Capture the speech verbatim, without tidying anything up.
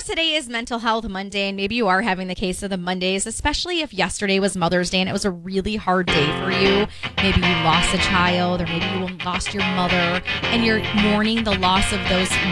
course, today is Mental Health Monday, and maybe you are having the case of the Mondays, especially if yesterday was Mother's Day and it was a really hard day for you. Maybe you lost a child, or maybe you lost your mother, and you're mourning the loss of those